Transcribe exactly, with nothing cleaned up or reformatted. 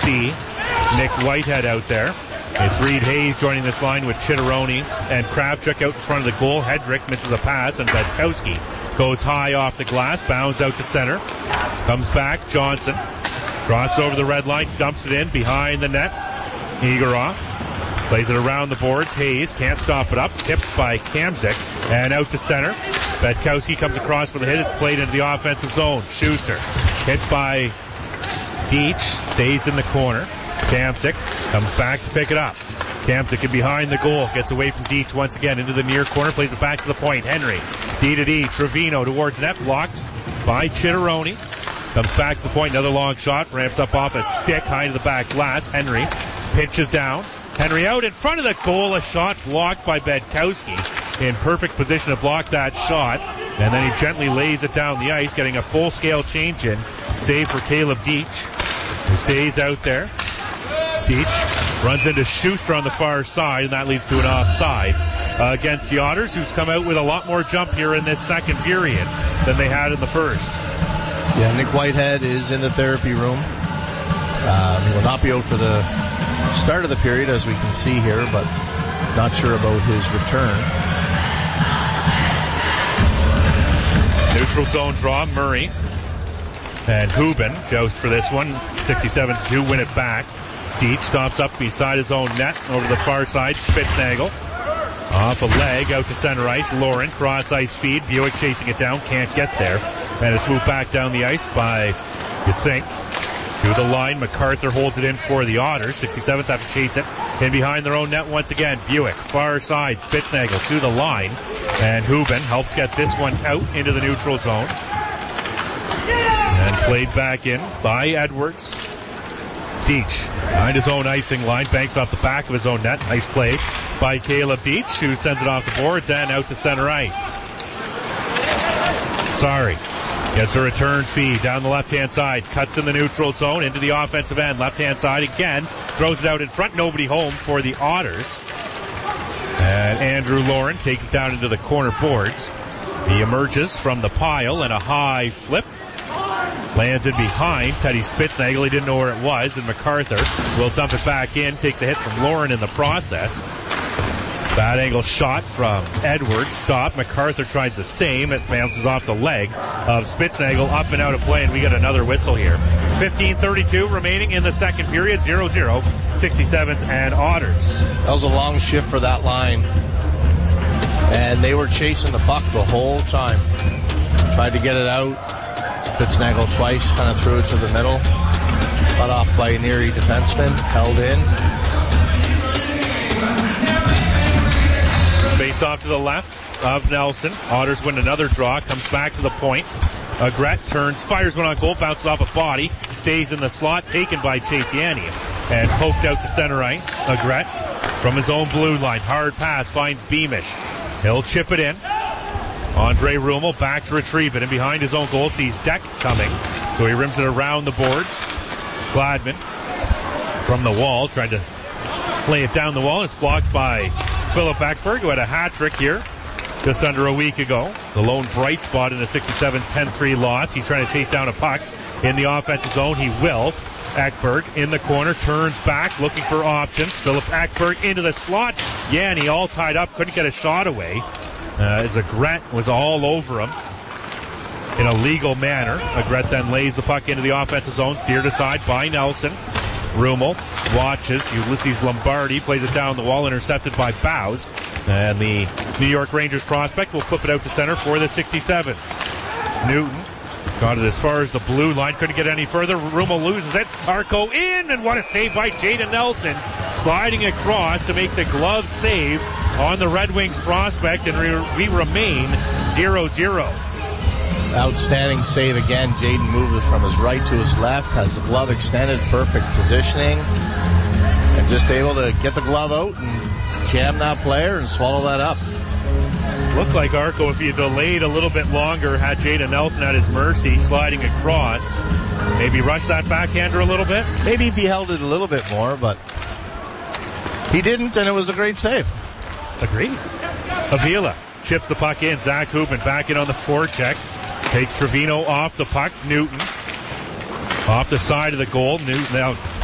see Nick Whitehead out there. It's Reed Hayes joining this line with Chitteroni and Kravchuk out in front of the goal. Hedrick misses a pass, and Bedkowski goes high off the glass, bounds out to center. Comes back, Johnson crosses over the red line, dumps it in behind the net. Egorov plays it around the boards. Hayes can't stop it up, tipped by Kamzik, and out to center. Bedkowski comes across for the hit. It's played into the offensive zone. Schuster hit by Deach, stays in the corner. Kamzik comes back to pick it up. Kamzik in behind the goal, gets away from Deach once again into the near corner, plays it back to the point. Henry, D to D, Trevino towards net, blocked by Chitteroni. Comes back to the point, another long shot, ramps up off a stick, high to the back glass. Henry pinches down. Henry out in front of the goal, a shot blocked by Bedkowski. In perfect position to block that shot. And then he gently lays it down the ice, getting a full-scale change in. Save for Caleb Deach, who stays out there. Deach runs into Schuster on the far side, and that leads to an offside uh, against the Otters, who's come out with a lot more jump here in this second period than they had in the first. Yeah, Nick Whitehead is in the therapy room. Um, he will not be out for the start of the period, as we can see here, but not sure about his return. Neutral zone draw, Murray and Hubin joust for this one. sixty-seven to two, win it back. Deach stops up beside his own net over the far side. Spitznagel off a leg out to center ice. Lauren cross ice feed. Buick chasing it down, can't get there, and it's moved back down the ice by Gesink to the line. MacArthur holds it in for the Otters. sixty-sevens have to chase it in behind their own net once again. Buick far side. Spitznagel to the line, and Hubin helps get this one out into the neutral zone and played back in by Edwards. Deach behind his own icing line, banks off the back of his own net. Nice play by Caleb Deach, who sends it off the boards and out to center ice. Sorry. Gets a return feed down the left-hand side. Cuts in the neutral zone into the offensive end. Left-hand side again. Throws it out in front. Nobody home for the Otters. And Andrew Lauren takes it down into the corner boards. He emerges from the pile and a high flip. Lands it behind Teddy Spitznagel. He didn't know where it was, and MacArthur will dump it back in. Takes a hit from Lauren in the process. Bad angle shot from Edwards. Stop. MacArthur tries the same. It bounces off the leg of Spitznagel, up and out of play, and we get another whistle here. fifteen thirty-two remaining in the second period. zero zero. sixty-sevens and Otters. That was a long shift for that line, and they were chasing the puck the whole time. Tried to get it out. Spitznagel twice, kind of threw it to the middle. Cut off by an Erie defenseman. Held in. Face off to the left of Nelson. Otters win another draw. Comes back to the point. Agrette turns, fires one on goal, bounces off a body. Stays in the slot, taken by Chase Yanni. And poked out to center ice. Agrette from his own blue line. Hard pass, finds Beamish. He'll chip it in. Andre Rummel back to retrieve it, and behind his own goal sees Deck coming, so he rims it around the boards. Gladman from the wall, trying to play it down the wall, and it's blocked by Philip Ekberg, who had a hat trick here just under a week ago. The lone bright spot in the sixty-sevens ten three loss. He's trying to chase down a puck in the offensive zone. He will. Ekberg in the corner, turns back, looking for options. Philip Ekberg into the slot. Yanni all tied up, couldn't get a shot away. Uh, as Agrette was all over him in a legal manner. Agrette then lays the puck into the offensive zone, steered aside by Nelson. Rummel watches. Ulysses Lombardi plays it down the wall, intercepted by Bowes. And the New York Rangers prospect will flip it out to center for the sixty-sevens. Newton got it as far as the blue line, couldn't get any further. Rummel loses it. Arco in, and what a save by Jaden Nelson, sliding across to make the glove save on the Red Wings prospect, and we, we remain zero zero. Outstanding save again. Jaden moved it from his right to his left, has the glove extended, perfect positioning, and just able to get the glove out and jam that player and swallow that up. Looked like Arco, if he had delayed a little bit longer, had Jaden Nelson at his mercy, sliding across. Maybe rush that backhander a little bit? Maybe if he held it a little bit more, but he didn't, and it was a great save. Agreed. Avila chips the puck in. Zach Hubin back in on the forecheck. Takes Trevino off the puck. Newton off the side of the goal. Newton now